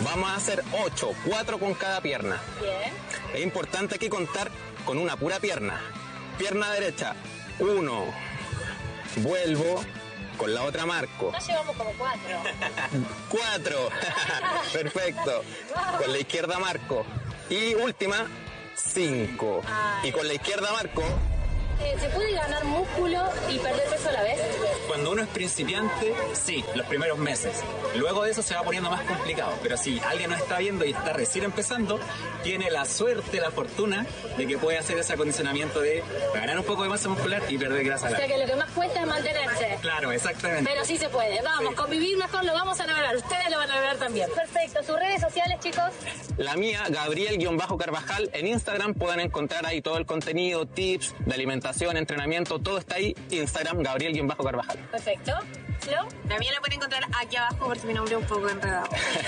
Vamos a hacer 8, 4 con cada pierna. Bien. Es importante aquí contar con una pura pierna. Pierna derecha, 1. Vuelvo, con la otra marco. Ya llevamos como 4. 4. Perfecto. Con la izquierda marco. Y última, 5. Y con la izquierda marco. ¿Se puede ganar músculo y perder peso a la vez? Cuando uno es principiante, sí, los primeros meses. Luego de eso se va poniendo más complicado. Pero si alguien no está viendo y está recién empezando, tiene la suerte, la fortuna de que puede hacer ese acondicionamiento de ganar un poco de masa muscular y perder grasa. O sea que lo que más cuesta es mantenerse. Claro, exactamente. Pero sí se puede. Vamos, sí. Convivir mejor lo vamos a lograr. Ustedes lo van a lograr también. Perfecto. ¿Sus redes sociales, chicos? La mía, Gabriel-Carvajal. En Instagram pueden encontrar ahí todo el contenido, tips de alimentación, entrenamiento, todo está ahí. Instagram, Gabriel-Carvajal. Perfecto. ¿Flo? La mía la pueden encontrar aquí abajo porque mi nombre es un poco enredado.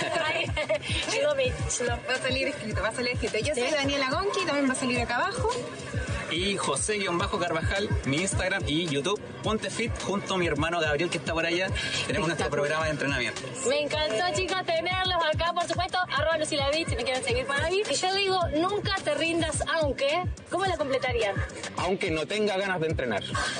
Va a salir escrito, Yo soy Daniela Gonqui, también va a salir acá abajo. Y José-Carvajal, mi Instagram y YouTube, Ponte Fit, junto a mi hermano Gabriel, que está por allá. Tenemos nuestro programa de entrenamiento. Me encantó, chicos, tenerlos acá, por supuesto. @LucyLaVit, si me quieren seguir por ahí. Y yo digo, nunca te rindas, aunque... ¿Cómo la completarían? Aunque no tenga ganas de entrenar.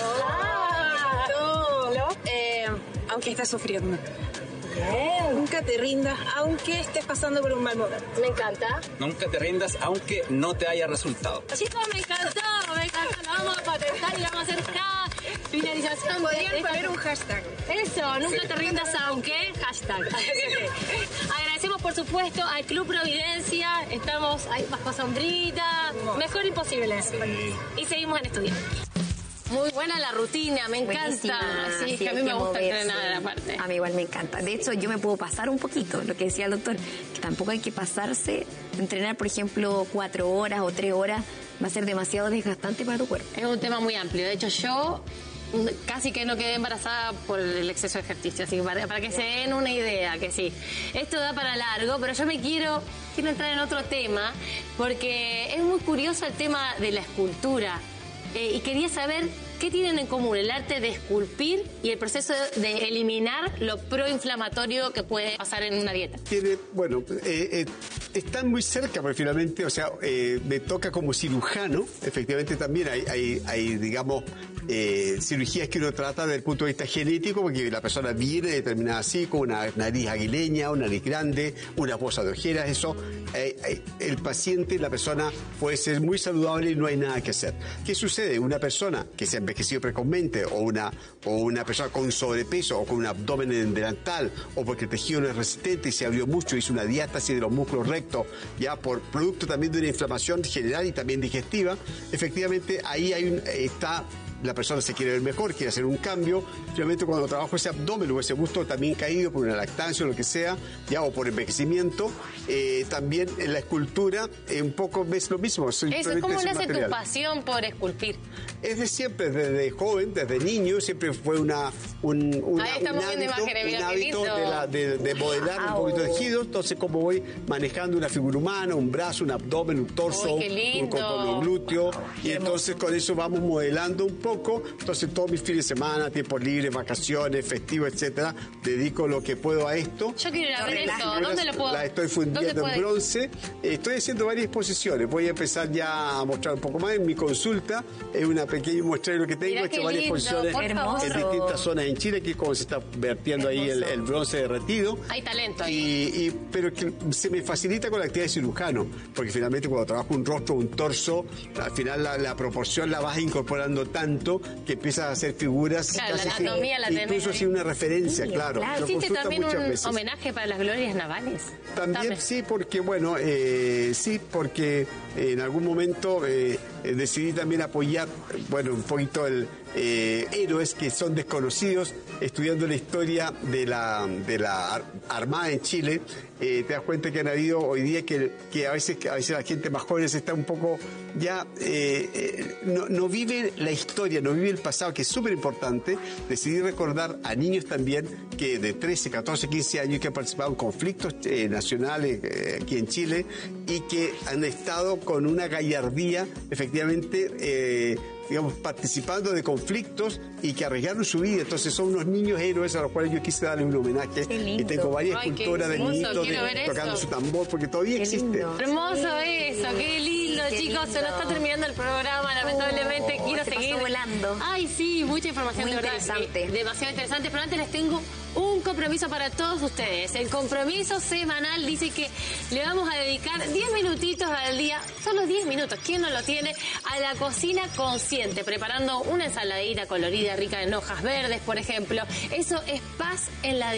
Aunque estés sufriendo. Bien. Nunca te rindas, aunque estés pasando por un mal momento. Me encanta. Nunca te rindas, aunque no te haya resultado. Chicos, me encantó. Lo vamos a patentar y vamos a hacer finalización. Podrían poner un hashtag. Eso, nunca te rindas, aunque hashtag. Agradecemos, por supuesto, al Club Providencia. Estamos ahí bajo sombrita. Mejor imposible. Sí. Y seguimos en estudio. Muy buena la rutina, me encanta. Buenísima. Sí, que a mí me gusta entrenar aparte. A mí igual me encanta. De hecho, yo me puedo pasar un poquito, lo que decía el doctor, que tampoco hay que pasarse. Entrenar, por ejemplo, 4 horas o 3 horas va a ser demasiado desgastante para tu cuerpo. Es un tema muy amplio. De hecho, yo casi que no quedé embarazada por el exceso de ejercicio. Así que para que se den una idea, que sí. Esto da para largo, pero yo quiero entrar en otro tema, porque es muy curioso el tema de la escultura. Y quería saber qué tienen en común el arte de esculpir y el proceso de eliminar lo proinflamatorio que puede pasar en una dieta. Están muy cerca, porque finalmente, me toca como cirujano, efectivamente también hay digamos, cirugías que uno trata desde el punto de vista genético, porque la persona viene determinada así, con una nariz aguileña, una nariz grande, una bosa de ojeras, eso, el paciente, la persona puede ser muy saludable y no hay nada que hacer. ¿Qué sucede? Una persona que se ha envejecido precozmente o una persona con sobrepeso o con un abdomen delantal o porque el tejido no es resistente y se abrió mucho, hizo una diástasis de los músculos rectos, ya por producto también de una inflamación general y también digestiva, efectivamente ahí está. La persona se quiere ver mejor, quiere hacer un cambio. Finalmente, cuando trabajo ese abdomen o ese músculo también caído por una lactancia o lo que sea, ya, o por envejecimiento, también en la escultura un poco ves lo mismo. Eso, ¿cómo nace tu pasión por esculpir? Es de siempre, desde joven, desde niño, siempre fue un hábito de modelar un poquito de tejido. Entonces, como voy manejando una figura humana, un brazo, un abdomen, un torso, un contorno glúteo, y entonces con eso vamos modelando un poco. Entonces, todos mis fines de semana, tiempos libres, vacaciones, festivos, etcétera, dedico lo que puedo a esto. Yo quiero ir a ver esto. ¿Dónde lo puedo? La estoy fundiendo en bronce. Estoy haciendo varias exposiciones. Voy a empezar ya a mostrar un poco más en mi consulta. Es una pequeña muestreo que tengo. He hecho varias exposiciones en distintas zonas en Chile, que es como se está vertiendo ahí el bronce derretido. Hay talento ahí. Pero que se me facilita con la actividad de cirujano, porque finalmente cuando trabajo un rostro, un torso, al final la proporción la vas incorporando tanto que empiezas a hacer figuras. Claro, la anatomía la tenés. Incluso así una referencia, claro. ¿Hiciste también un homenaje para las glorias navales? También sí, porque porque en algún momento decidí también apoyar, un poquito héroes que son desconocidos, estudiando la historia de la Armada en Chile. Te das cuenta que han habido hoy día que a veces la gente más joven está un poco ya no vive la historia, no vive el pasado, que es súper importante. Decidí recordar a niños también que de 13, 14, 15 años que han participado en conflictos nacionales aquí en Chile y que han estado con una gallardía efectivamente digamos, participando de conflictos y que arriesgaron su vida. Entonces son unos niños héroes a los cuales yo quise darle un homenaje. Y tengo varias esculturas de niñitos tocando su tambor, porque todavía existe. Hermoso eso, qué lindo, chicos. Se nos está terminando el programa, lamentablemente. Quiero seguir volando. Ay, sí, mucha información. Muy de verdad, interesante. demasiado interesante, pero antes les tengo un compromiso para todos ustedes. El compromiso semanal dice que le vamos a dedicar 10 minutitos al día, solo 10 minutos, ¿quién no lo tiene? A la cocina consciente, preparando una ensaladita colorida, rica en hojas verdes, por ejemplo. Eso es paz en la